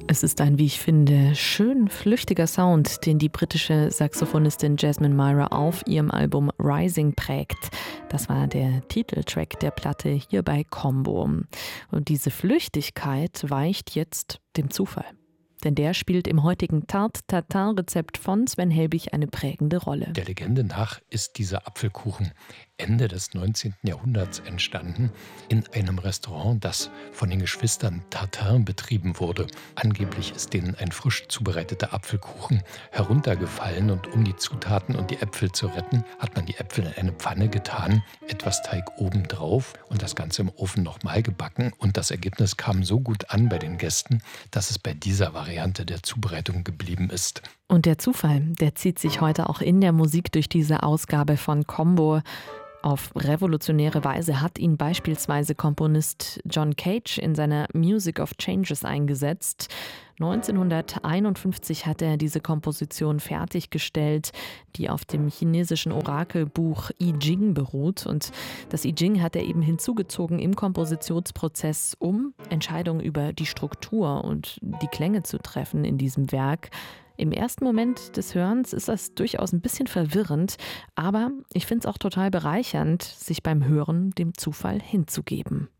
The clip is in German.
Es ist ein, wie ich finde, schön flüchtiger Sound, den die britische Saxophonistin Jasmine Myra auf ihrem Album Rising prägt. Das war der Titeltrack der Platte hier bei Combo. Und diese Flüchtigkeit weicht jetzt dem Zufall. Denn der spielt im heutigen Tarte-Tatin-Rezept von Sven Helbig eine prägende Rolle. Der Legende nach ist dieser Apfelkuchen Ende des 19. Jahrhunderts entstanden in einem Restaurant, das von den Geschwistern Tatin betrieben wurde. Angeblich ist denen ein frisch zubereiteter Apfelkuchen heruntergefallen und um die Zutaten und die Äpfel zu retten, hat man die Äpfel in eine Pfanne getan, etwas Teig obendrauf und das Ganze im Ofen nochmal gebacken. Und das Ergebnis kam so gut an bei den Gästen, dass es bei dieser Variante der Zubereitung geblieben ist. Und der Zufall, der zieht sich heute auch in der Musik durch diese Ausgabe von Combo. Auf revolutionäre Weise hat ihn beispielsweise Komponist John Cage in seiner Music of Changes eingesetzt. 1951 hat er diese Komposition fertiggestellt, die auf dem chinesischen Orakelbuch I Ching beruht. Und das I Ching hat er eben hinzugezogen im Kompositionsprozess, um Entscheidungen über die Struktur und die Klänge zu treffen in diesem Werk. Im ersten Moment des Hörens ist das durchaus ein bisschen verwirrend, aber ich finde es auch total bereichernd, sich beim Hören dem Zufall hinzugeben.